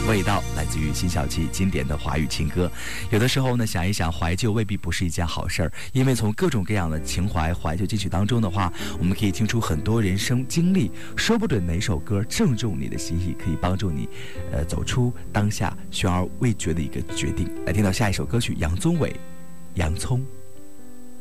味道来自于辛晓琪经典的华语情歌。有的时候呢，想一想，怀旧未必不是一件好事儿，因为从各种各样的情怀怀旧金曲当中的话，我们可以听出很多人生经历，说不准哪首歌正中你的心意，可以帮助你走出当下悬而未决的一个决定。来听到下一首歌曲，杨宗纬《洋葱》。